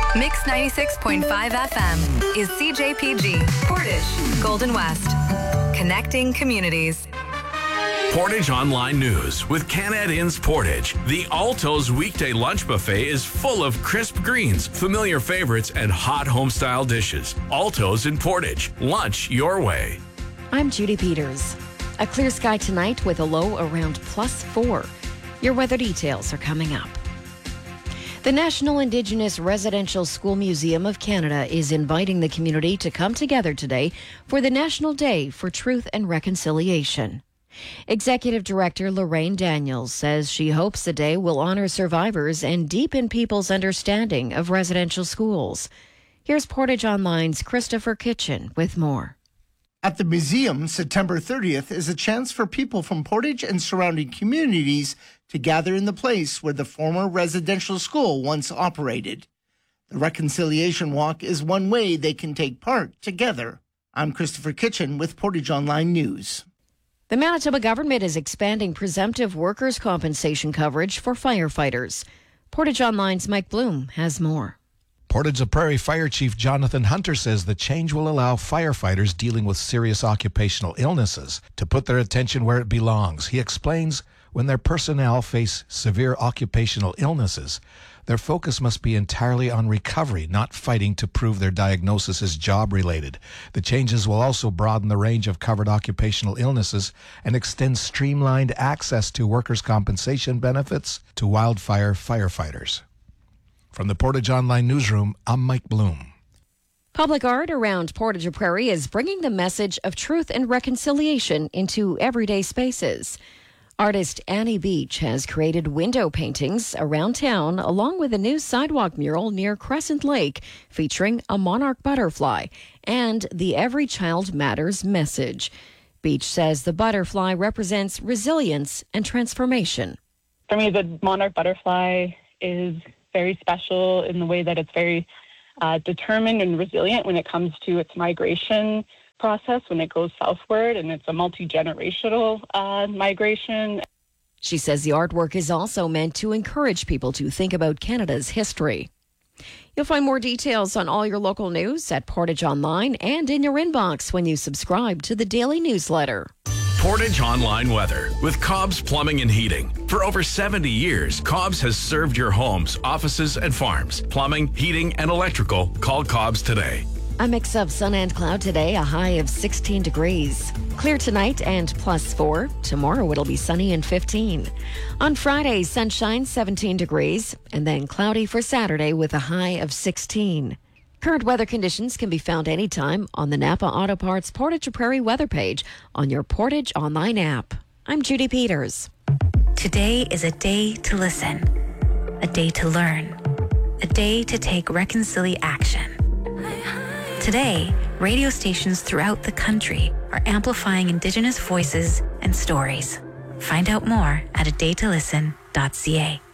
Mix 96.5 FM is CJPG, Portage, Golden West. Connecting communities. Portage Online News with Canad Inns Portage. The Alto's weekday lunch buffet is full of crisp greens, familiar favorites, and hot home-style dishes. Alto's in Portage. Lunch your way. I'm Judy Peters. A clear sky tonight with a low around +4. Your weather details are coming up. The National Indigenous Residential School Museum of Canada is inviting the community to come together today for the National Day for Truth and Reconciliation. Executive Director Lorraine Daniels says she hopes the day will honor survivors and deepen people's understanding of residential schools. Here's Portage Online's Christopher Kitchen with more. At the museum, September 30th is a chance for people from Portage and surrounding communities to gather in the place where the former residential school once operated. The Reconciliation Walk is one way they can take part together. I'm Christopher Kitchen with Portage Online News. The Manitoba government is expanding presumptive workers' compensation coverage for firefighters. Portage Online's Mike Bloom has more. Portage Prairie Fire Chief Jonathan Hunter says the change will allow firefighters dealing with serious occupational illnesses to put their attention where it belongs. He explains when their personnel face severe occupational illnesses, their focus must be entirely on recovery, not fighting to prove their diagnosis is job-related. The changes will also broaden the range of covered occupational illnesses and extend streamlined access to workers' compensation benefits to wildfire firefighters. From the Portage Online Newsroom, I'm Mike Bloom. Public art around Portage Prairie is bringing the message of truth and reconciliation into everyday spaces. Artist Annie Beach has created window paintings around town along with a new sidewalk mural near Crescent Lake featuring a monarch butterfly and the Every Child Matters message. Beach says the butterfly represents resilience and transformation. For me, the monarch butterfly is very special in the way that it's very determined and resilient when it comes to its migration process, when it goes southward, and it's a multi-generational migration. She says the artwork is also meant to encourage people to think about Canada's history. You'll find more details on all your local news at Portage Online and in your inbox when you subscribe to the daily newsletter. Portage Online weather with Cobb's Plumbing and Heating. For over 70 years, Cobb's has served your homes, offices, and farms. Plumbing, heating, and electrical. Call Cobb's today. A mix of sun and cloud today, a high of 16 degrees. Clear tonight and +4. Tomorrow it'll be sunny and 15. On Friday, sunshine, 17 degrees, and then cloudy for Saturday with a high of 16. Current weather conditions can be found anytime on the Napa Auto Parts Portage Prairie weather page on your Portage Online app. I'm Judy Peters. Today is a day to listen, a day to learn, a day to take reconciliation action. Today, radio stations throughout the country are amplifying Indigenous voices and stories. Find out more at adaytolisten.ca.